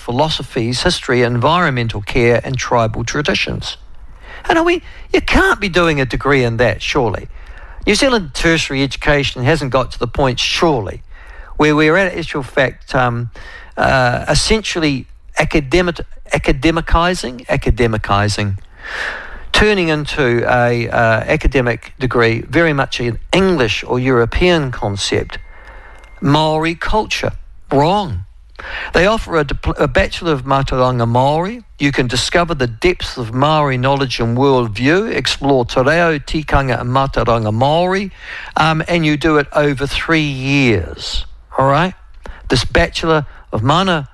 philosophies, history, environmental care, and tribal traditions. And you can't be doing a degree in that, surely. New Zealand tertiary education hasn't got to the point, surely, where we're at actual fact essentially academicizing, turning into a academic degree very much an English or European concept. Maori culture, wrong. They offer a Bachelor of Mātauranga Māori. You can discover the depths of Maori knowledge and worldview, explore te reo, tikanga and Mātauranga Māori, and you do it over 3 years, all right? This Bachelor of Mātauranga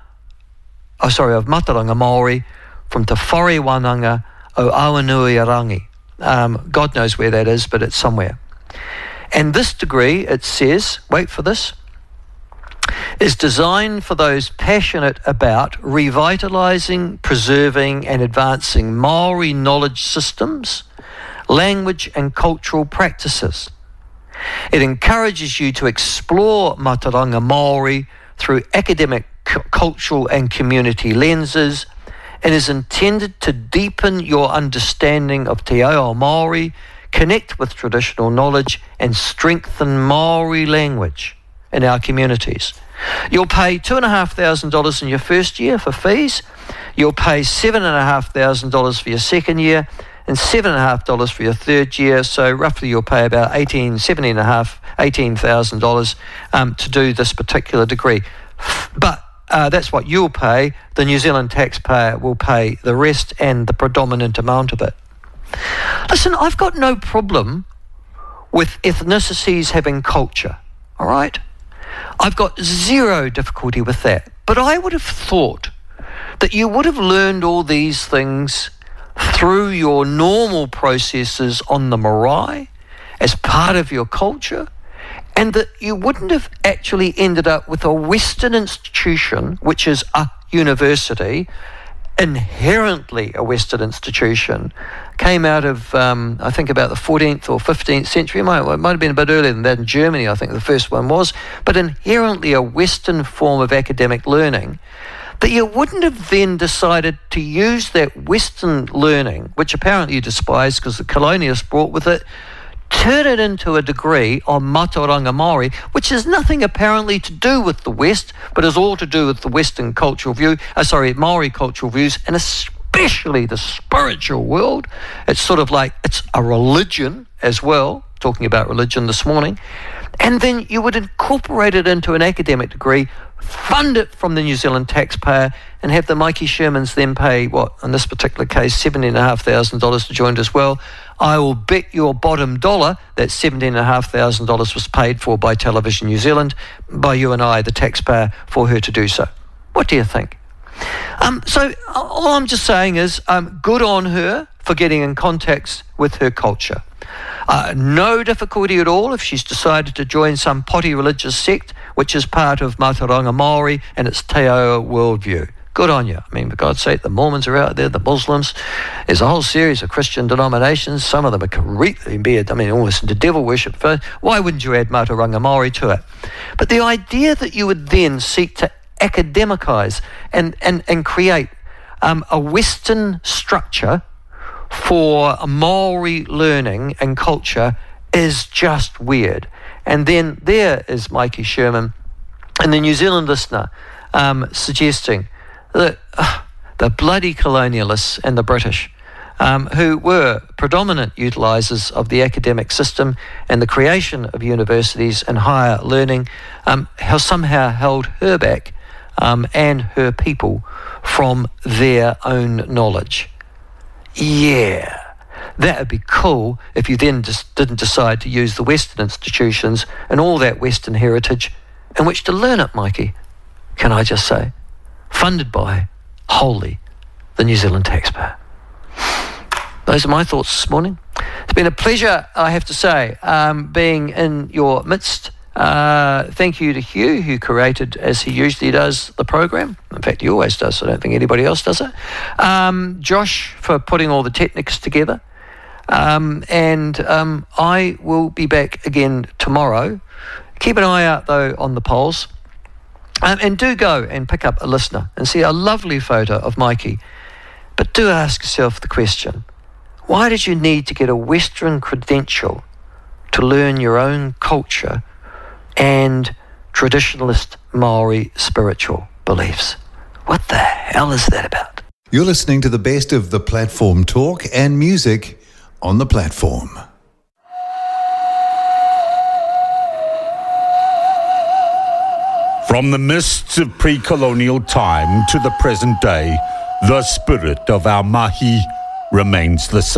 Māori from Te Whare Wānanga o Awanuiarangi. God knows where that is, but it's somewhere. And this degree, it says, wait for this, is designed for those passionate about revitalising, preserving and advancing Maori knowledge systems, language and cultural practices. It encourages you to explore Mātauranga Māori through academic, cultural and community lenses, and is intended to deepen your understanding of Te Ao Māori, connect with traditional knowledge and strengthen Māori language in our communities. You'll pay $2,500 in your first year for fees. You'll pay $7,500 for your second year and $7,500 for your third year. So roughly you'll pay about $18,000 to do this particular degree. But that's what you'll pay. The New Zealand taxpayer will pay the rest and the predominant amount of it. Listen, I've got no problem with ethnicities having culture, all right? I've got zero difficulty with that. But I would have thought that you would have learned all these things through your normal processes on the marae as part of your culture, and that you wouldn't have actually ended up with a Western institution, which is a university, inherently a Western institution, came out of, I think, about the 14th or 15th century. It might have been a bit earlier than that in Germany, I think the first one was, but inherently a Western form of academic learning, that you wouldn't have then decided to use that Western learning, which apparently you despise because the colonialists brought with it, turn it into a degree on Mātauranga Māori, which has nothing apparently to do with the West, but is all to do with the Western cultural view, Maori cultural views, and especially the spiritual world. It's sort of like it's a religion as well, talking about religion this morning. And then you would incorporate it into an academic degree, fund it from the New Zealand taxpayer, and have the Mikey Shermans then pay, what, in this particular case, $17,500 to join as well. I will bet your bottom dollar that $17,500 was paid for by Television New Zealand, by you and I, the taxpayer, for her to do so. What do you think? So all I'm just saying is good on her for getting in contact with her culture. No difficulty at all if she's decided to join some potty religious sect, which is part of Mātauranga Māori and its Te Ao worldview. Good on you. I mean, for God's sake, the Mormons are out there, the Muslims. There's a whole series of Christian denominations. Some of them are completely almost into devil worship. Why wouldn't you add Mātauranga Māori to it? But the idea that you would then seek to academicize and create a Western structure for Maori learning and culture is just weird. And then there is Mikey Sherman and the New Zealand listener suggesting that the bloody colonialists and the British, who were predominant utilisers of the academic system and the creation of universities and higher learning, have somehow held her back and her people from their own knowledge. Yeah, that would be cool if you then just didn't decide to use the Western institutions and all that Western heritage in which to learn it, Mikey. Can I just say? Funded by, wholly, the New Zealand taxpayer. Those are my thoughts this morning. It's been a pleasure, I have to say, being in your midst. Thank you to Hugh, who curated, as he usually does, the program. In fact, he always does. I don't think anybody else does it. Josh for putting all the techniques together. And I will be back again tomorrow. Keep an eye out, though, on the polls. And do go and pick up a listener and see a lovely photo of Mikey. But do ask yourself the question, why did you need to get a Western credential to learn your own culture and traditionalist Maori spiritual beliefs? What the hell is that about? You're listening to the best of the platform talk and music on the platform. From the mists of pre-colonial time to the present day, the spirit of our mahi remains the same.